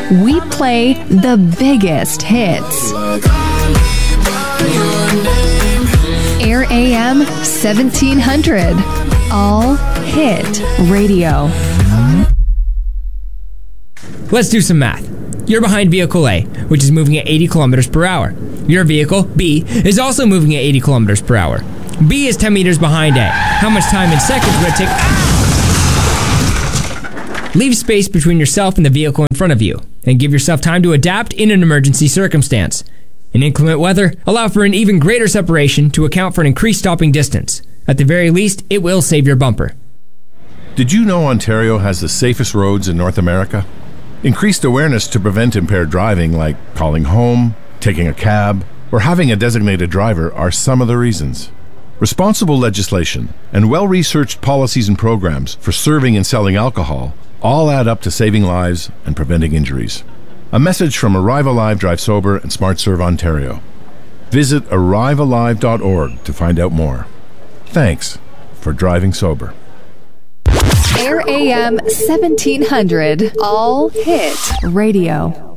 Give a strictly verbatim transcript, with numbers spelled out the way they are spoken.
we play the biggest hits. Air A M seventeen hundred, All Hit Radio. Let's do some math. You're behind vehicle A, which is moving at eighty kilometers per hour. Your vehicle, B, is also moving at eighty kilometers per hour. B is ten meters behind A. How much time in seconds would it take? Leave space between yourself and the vehicle in front of you, and give yourself time to adapt in an emergency circumstance. In inclement weather, allow for an even greater separation to account for an increased stopping distance. At the very least, it will save your bumper. Did you know Ontario has the safest roads in North America? Increased awareness to prevent impaired driving, like calling home, taking a cab, or having a designated driver, are some of the reasons. Responsible legislation and well-researched policies and programs for serving and selling alcohol all add up to saving lives and preventing injuries. A message from Arrive Alive Drive Sober and SmartServe Ontario. Visit arrive alive dot org to find out more. Thanks for driving sober. Air A M seventeen hundred, All Hit Radio.